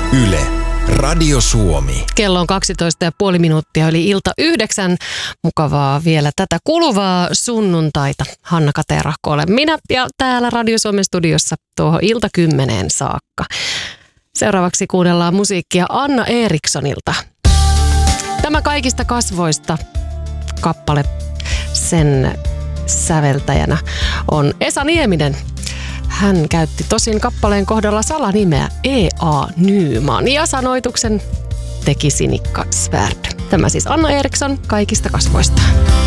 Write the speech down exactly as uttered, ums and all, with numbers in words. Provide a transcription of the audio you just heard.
Yle, Radio Suomi. Kello on kaksitoista ja puoli minuuttia, eli ilta yhdeksän. Mukavaa vielä tätä kuluvaa sunnuntaita. Hanna Katerahko olen minä ja täällä Radio Suomen studiossa tuohon ilta kymmeneen saakka. Seuraavaksi kuunnellaan musiikkia Anna Erikssonilta. Tämä kaikista kasvoista kappale, sen säveltäjänä on Esa Nieminen. Hän käytti tosin kappaleen kohdalla salanimeä E A. Nyman ja sanoituksen teki Sinikka Svärd. Tämä siis Anna Eriksson kaikista kasvoista.